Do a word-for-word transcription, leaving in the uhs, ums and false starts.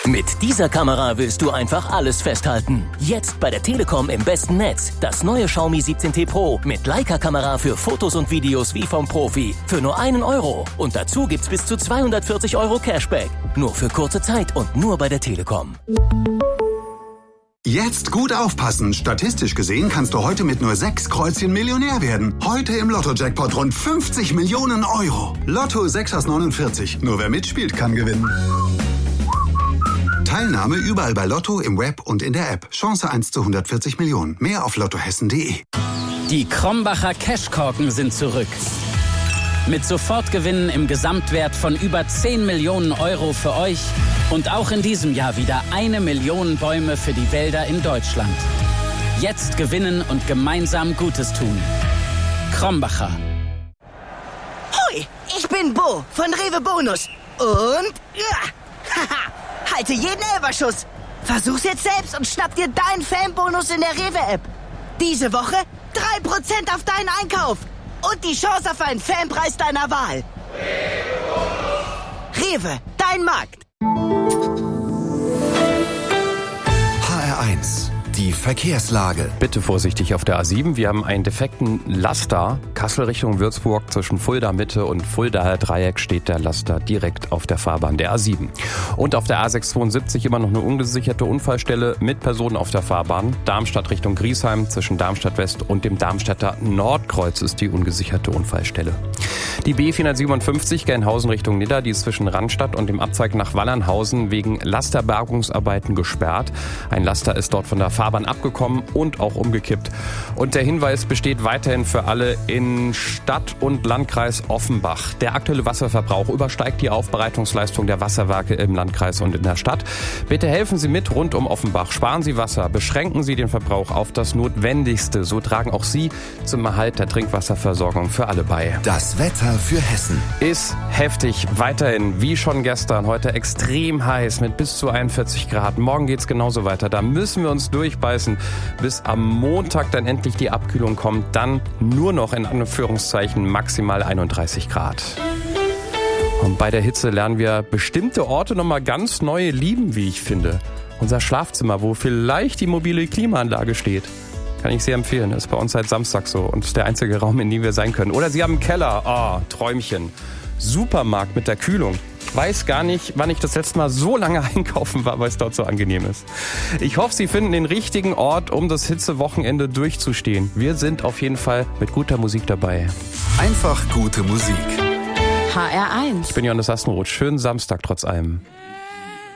Mit dieser Kamera willst du einfach alles festhalten. Jetzt bei der Telekom im besten Netz. Das neue Xiaomi siebzehn T Pro mit Leica-Kamera für Fotos und Videos wie vom Profi. Für nur einen Euro. Und dazu gibt's bis zu zweihundertvierzig Euro Cashback. Nur für kurze Zeit und nur bei der Telekom. Jetzt gut aufpassen. Statistisch gesehen kannst du heute mit nur sechs Kreuzchen Millionär werden. Heute im Lotto-Jackpot rund fünfzig Millionen Euro. Lotto sechs aus neunundvierzig. Nur wer mitspielt, kann gewinnen. Teilnahme überall bei Lotto, im Web und in der App. Chance eins zu hundertvierzig Millionen. Mehr auf lottohessen punkt de. Die Krombacher Cashkorken sind zurück. Mit Sofortgewinnen im Gesamtwert von über zehn Millionen Euro für euch und auch in diesem Jahr wieder eine Million Bäume für die Wälder in Deutschland. Jetzt gewinnen und gemeinsam Gutes tun. Krombacher. Hoi, ich bin Bo von Rewe Bonus. Und ja, haha, halte jeden Elferschuss. Versuch's jetzt selbst und schnapp dir deinen Fanbonus in der Rewe-App. Diese Woche drei Prozent auf deinen Einkauf. Und die Chance auf einen Fanpreis deiner Wahl. Rewe, dein Markt. H R eins. Die Verkehrslage. Bitte vorsichtig auf der A sieben. Wir haben einen defekten Laster. Kassel Richtung Würzburg zwischen Fulda Mitte und Fuldaer Dreieck steht der Laster direkt auf der Fahrbahn der A sieben. Und auf der A sechshundertzweiundsiebzig immer noch eine ungesicherte Unfallstelle mit Personen auf der Fahrbahn. Darmstadt Richtung Griesheim zwischen Darmstadt West und dem Darmstädter Nordkreuz ist die ungesicherte Unfallstelle. Die B vierhundertsiebenundfünfzig Gelnhausen Richtung Nidda, die ist zwischen Randstadt und dem Abzweig nach Wallernhausen wegen Lasterbergungsarbeiten gesperrt. Ein Laster ist dort von der Fahrbahn abgekommen und auch umgekippt. Und der Hinweis besteht weiterhin für alle in Stadt und Landkreis Offenbach. Der aktuelle Wasserverbrauch übersteigt die Aufbereitungsleistung der Wasserwerke im Landkreis und in der Stadt. Bitte helfen Sie mit rund um Offenbach. Sparen Sie Wasser, beschränken Sie den Verbrauch auf das Notwendigste. So tragen auch Sie zum Erhalt der Trinkwasserversorgung für alle bei. Das Wetter für Hessen ist heftig. Weiterhin, wie schon gestern, heute extrem heiß mit bis zu einundvierzig Grad. Morgen geht's genauso weiter. Da müssen wir uns durchbeißen, bis am Montag dann endlich die Abkühlung kommt. Dann nur noch in Anführungszeichen maximal einunddreißig Grad. Und bei der Hitze lernen wir bestimmte Orte nochmal ganz neu lieben, wie ich finde. Unser Schlafzimmer, wo vielleicht die mobile Klimaanlage steht. Kann ich sehr empfehlen. Ist bei uns seit Samstag so und ist der einzige Raum, in dem wir sein können. Oder Sie haben einen Keller. Oh, Träumchen. Supermarkt mit der Kühlung. Weiß gar nicht, wann ich das letzte Mal so lange einkaufen war, weil es dort so angenehm ist. Ich hoffe, Sie finden den richtigen Ort, um das Hitzewochenende durchzustehen. Wir sind auf jeden Fall mit guter Musik dabei. Einfach gute Musik. H R eins. Ich bin Johannes Assenroth. Schönen Samstag trotz allem.